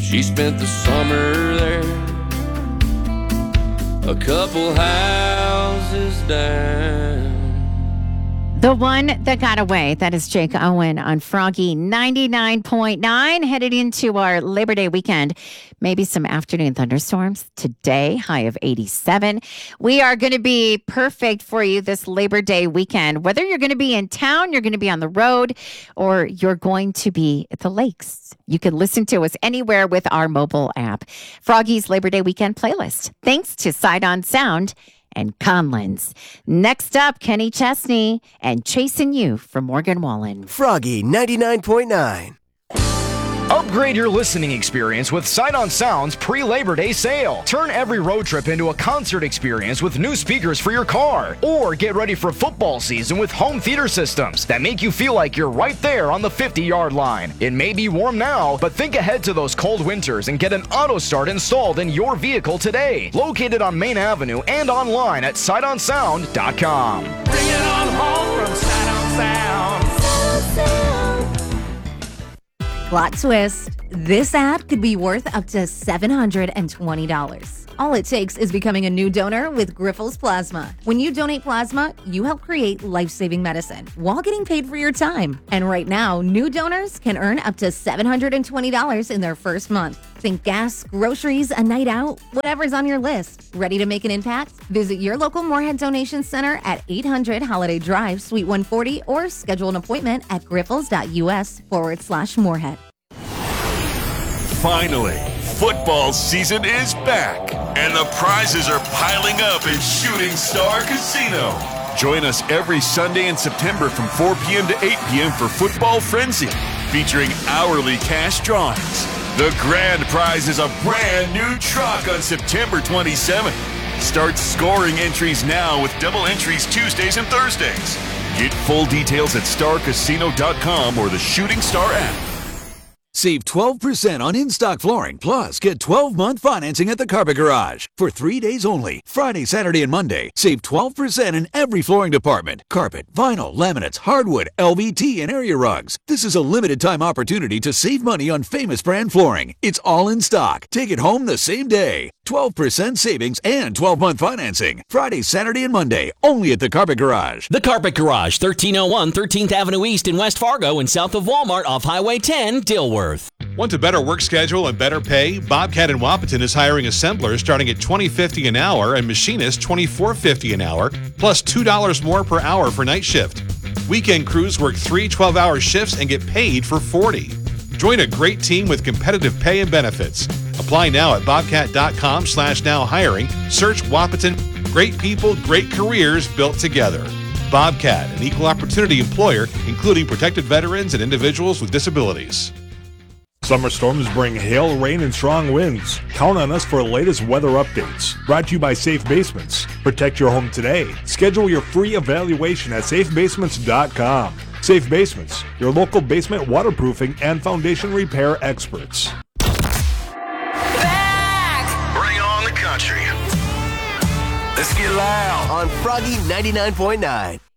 She spent the summer there, a couple houses down. The one that got away, that is Jake Owen on Froggy 99.9, headed into our Labor Day weekend. Maybe some afternoon thunderstorms today, high of 87. We are going to be perfect for you this Labor Day weekend. Whether you're going to be in town, you're going to be on the road, or you're going to be at the lakes. You can listen to us anywhere with our mobile app. Froggy's Labor Day weekend playlist. Thanks to Sight On Sound and Conlins. Next up, Kenny Chesney and Chasing You from Morgan Wallen. Froggy 99.9. Upgrade your listening experience with Sight On Sound's pre-Labor Day sale. Turn every road trip into a concert experience with new speakers for your car. Or get ready for football season with home theater systems that make you feel like you're right there on the 50-yard line. It may be warm now, but think ahead to those cold winters and get an auto start installed in your vehicle today. Located on Main Avenue and online at sightonsound.com. Bring it on home from Sight On Sound. Plot twist. This ad could be worth up to $720. All it takes is becoming a new donor with Grifols Plasma. When you donate plasma, you help create life-saving medicine while getting paid for your time. And right now, new donors can earn up to $720 in their first month. Think gas, groceries, a night out, whatever's on your list. Ready to make an impact? Visit your local Moorhead Donation Center at 800 Holiday Drive, Suite 140, or schedule an appointment at grifols.us/Moorhead. Finally, football season is back, and the prizes are piling up at Shooting Star Casino. Join us every Sunday in September from 4 p.m. to 8 p.m. for Football Frenzy, featuring hourly cash drawings. The grand prize is a brand new truck on September 27th. Start scoring entries now with double entries Tuesdays and Thursdays. Get full details at starcasino.com or the Shooting Star app. Save 12% on in-stock flooring, plus get 12-month financing at the Carpet Garage. For 3 days only, Friday, Saturday, and Monday, save 12% in every flooring department. Carpet, vinyl, laminates, hardwood, LVT, and area rugs. This is a limited-time opportunity to save money on famous brand flooring. It's all in stock. Take it home the same day. 12% savings and 12-month financing. Friday, Saturday, and Monday, only at the Carpet Garage. The Carpet Garage, 1301 13th Avenue East in West Fargo and south of Walmart off Highway 10, Dilworth. Want a better work schedule and better pay? Bobcat in Wapaton is hiring assemblers starting at $20.50 an hour and machinists $24.50 an hour, plus $2 more per hour for night shift. Weekend crews work 3 12-hour shifts and get paid for 40. Join a great team with competitive pay and benefits. Apply now at bobcat.com/now hiring. Search Wapaton. Great people, great careers built together. Bobcat, an equal opportunity employer, including protected veterans and individuals with disabilities. Summer storms bring hail, rain, and strong winds. Count on us for the latest weather updates. Brought to you by Safe Basements. Protect your home today. Schedule your free evaluation at safebasements.com. Safe Basements, your local basement waterproofing and foundation repair experts. Back! Bring on the country. Let's get loud On Froggy 99.9.